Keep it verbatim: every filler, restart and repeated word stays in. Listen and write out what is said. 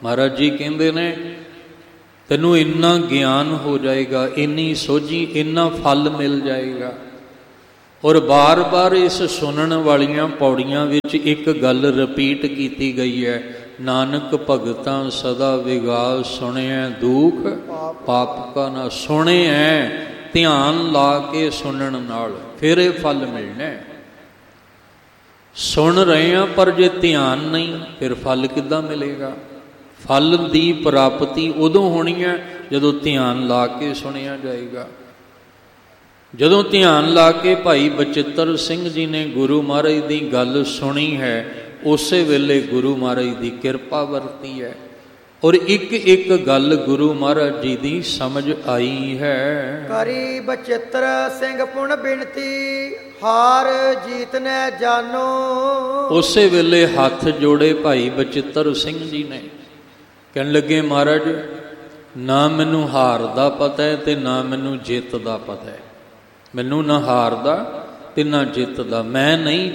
ਮਹਾਰਾਜ ਜੀ ਕਹਿੰਦੇ ਨੇ ਤੈਨੂੰ ਇੰਨਾ ਗਿਆਨ ਹੋ ਜਾਏਗਾ, ਇੰਨੀ ਸੋਝੀ, ਇੰਨਾ ਫਲ ਮਿਲ ਜਾਏਗਾ। ਔਰ ਬਾਰ ਬਾਰ ਇਸ ਸੁਣਨ ਵਾਲੀਆਂ ਪੌੜੀਆਂ ਵਿੱਚ ਇੱਕ ਗੱਲ ਰਿਪੀਟ ਕੀਤੀ ਗਈ ਹੈ, ਨਾਨਕ ਭਗਤਾਂ ਸਦਾ ਵਿਗਾਸ ਸੁਣਿਆ ਦੁੱਖ ਪਾਪ ਕਾ ਨਾ। ਸੁਣਿਆ, ਧਿਆਨ ਲਾ ਕੇ ਸੁਣਨ ਨਾਲ ਫਿਰ ਇਹ ਫਲ ਮਿਲਣਾ। ਸੁਣ ਰਹੇ ਹਾਂ ਪਰ ਜੇ ਧਿਆਨ ਨਹੀਂ ਫਿਰ ਫਲ ਕਿੱਦਾਂ ਮਿਲੇਗਾ? ਫਲ ਦੀ ਪ੍ਰਾਪਤੀ ਉਦੋਂ ਹੋਣੀ ਹੈ ਜਦੋਂ ਧਿਆਨ ਲਾ ਕੇ ਸੁਣਿਆ ਜਾਏਗਾ। ਜਦੋਂ ਧਿਆਨ ਲਾ ਕੇ ਭਾਈ ਬਚਿੱਤਰ ਸਿੰਘ ਜੀ ਨੇ ਗੁਰੂ ਮਹਾਰਾਜ ਦੀ ਗੱਲ ਸੁਣੀ ਹੈ, ਉਸੇ ਵੇਲੇ ਗੁਰੂ ਮਹਾਰਾਜ ਦੀ ਕਿਰਪਾ ਵਰਤੀ ਹੈ ਔਰ ਇੱਕ ਇੱਕ ਗੱਲ ਗੁਰੂ ਮਹਾਰਾਜ ਜੀ ਦੀ ਸਮਝ ਆਈ ਹੈ। ਕਰੀ ਬਚਿੱਤਰ ਸਿੰਘ ਪੁਣ ਬਿਨਤੀ, ਹਾਰ ਜੀਤ ਨੇ ਜਾਨੋ। ਉਸੇ ਵੇਲੇ ਹੱਥ ਜੋੜੇ ਭਾਈ ਬਚਿੱਤਰ ਸਿੰਘ ਜੀ ਨੇ, ਕਹਿਣ ਲੱਗੇ ਮਹਾਰਾਜ ਨਾ ਮੈਨੂੰ ਹਾਰ ਦਾ ਪਤਾ ਹੈ ਤੇ ਨਾ ਮੈਨੂੰ ਜਿੱਤ ਦਾ ਪਤਾ ਹੈ। ਮੈਨੂੰ ਨਾ ਹਾਰ ਦਾ ਤੇ ਨਾ ਜਿੱਤ ਦਾ, ਮੈਂ ਨਹੀਂ